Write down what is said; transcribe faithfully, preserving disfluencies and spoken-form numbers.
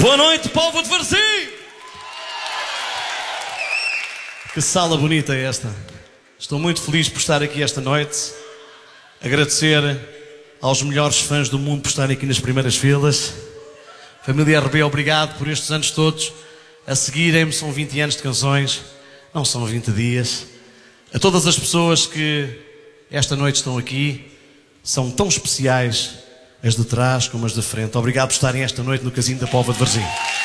Boa noite, povo de Varzim! Que sala bonita é esta. Estou muito feliz por estar aqui esta noite. Agradecer aos melhores fãs do mundo por estarem aqui nas primeiras filas. Família R B, obrigado por estes anos todos. A seguirem-me, são vinte anos de canções, não são vinte dias. A todas as pessoas que esta noite estão aqui, são tão especiais, as de trás como as de frente. Obrigado por estarem esta noite no Casino da Póvoa de Varzim.